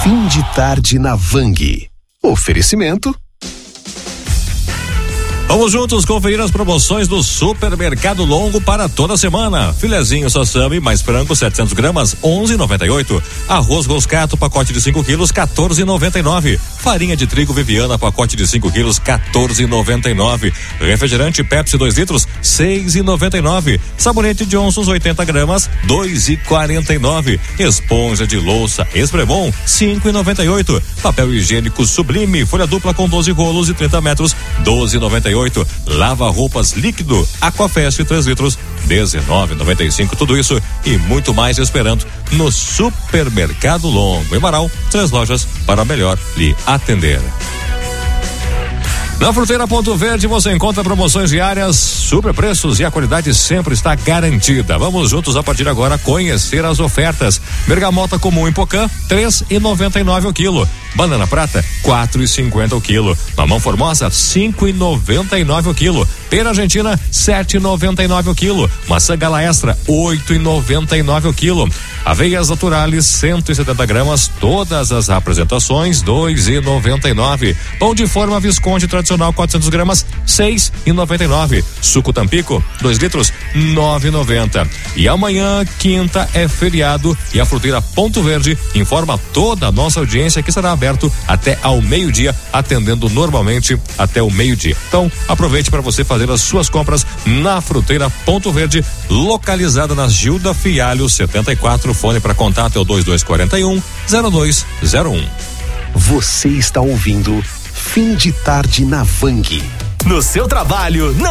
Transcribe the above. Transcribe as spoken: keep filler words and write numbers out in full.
Fim de tarde na Vang. Oferecimento. Vamos juntos conferir as promoções do Supermercado Longo para toda semana. Filezinho Sassami mais frango setecentos gramas, onze e noventa e oito. Arroz Roscato pacote de cinco quilos, quatorze e noventa e nove. Farinha de trigo Viviana pacote de cinco quilos, quatorze e noventa e nove. Refrigerante Pepsi dois litros, seis e noventa e nove. Sabonete Johnson's oitenta gramas, dois e quarenta e nove. Esponja de louça Espremon, cinco e noventa e oito. Papel higiênico Sublime folha dupla com doze rolos e trinta metros, doze e noventa e oito. Lava roupas líquido Aquafest três litros, dezenove e noventa e cinco. Tudo isso e muito mais esperando no Supermercado Longo. Em Marau, três lojas para melhor lhe atender. Na Fruteira Ponto Verde você encontra promoções diárias, superpreços e a qualidade sempre está garantida. Vamos juntos a partir de agora conhecer as ofertas. Bergamota comum em Pocã, três e noventa e nove o quilo. Banana prata, quatro e cinquenta o quilo. Mamão formosa, cinco e noventa e nove o quilo. Pera argentina, sete e noventa e nove o quilo. Maçã gala extra, oito e noventa e nove o quilo. Aveias naturales, cento e setenta gramas, todas as apresentações, dois e noventa e nove. Pão de forma Visconde tradicional, quatrocentos gramas, seis e noventa e nove. Suco Tampico, dois litros, nove e noventa. E amanhã, quinta, é feriado e a Fruteira Ponto Verde informa toda a nossa audiência que será aberto até ao meio-dia, atendendo normalmente até o meio-dia. Então, aproveite para você fazer as suas compras na Fruteira Ponto Verde, localizada na Gilda Fialho setenta e quatro. Fone para contato é o dois dois quatro um, zero dois zero um. Você está ouvindo Fim de Tarde na Vang. No seu trabalho, não